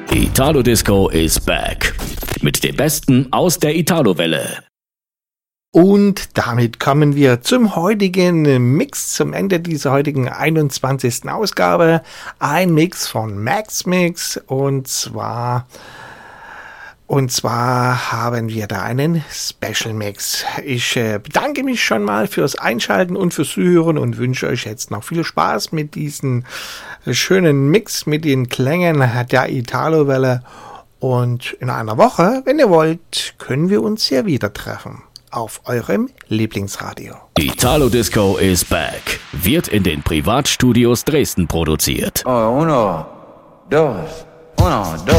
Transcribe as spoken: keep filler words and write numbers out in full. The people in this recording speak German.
Italo Disco is back. Mit dem Besten aus der Italo-Welle. Und damit kommen wir zum heutigen Mix, zum Ende dieser heutigen einundzwanzigsten Ausgabe. Ein Mix von Max Mix und zwar... Und zwar haben wir da einen Special Mix. Ich äh, bedanke mich schon mal fürs Einschalten und fürs Zuhören und wünsche euch jetzt noch viel Spaß mit diesem äh, schönen Mix, mit den Klängen der Italo-Welle. Und in einer Woche, wenn ihr wollt, können wir uns hier wieder treffen. Auf eurem Lieblingsradio. Italo Disco is back. Wird in den Privatstudios Dresden produziert. Oh, uno, dos, uno, dos.